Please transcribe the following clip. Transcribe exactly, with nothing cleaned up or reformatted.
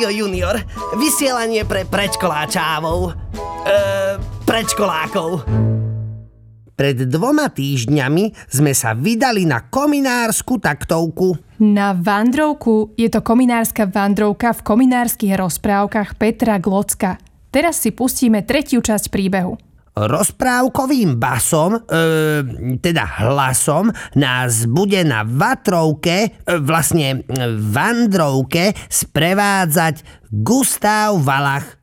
Rádio Junior. Vysielanie pre predškoláčávov. Eee, predškolákov. Pred dvoma týždňami sme sa vydali na kominársku taktovku. Na vandrovku. Je to kominárska vandrovka v kominárskych rozprávkach Petra Glocka. Teraz si pustíme tretiu časť príbehu. Rozprávkovým basom, e, teda hlasom, nás bude na Vatrovke, e, vlastne vandrovke, sprevádzať Gustav Valach.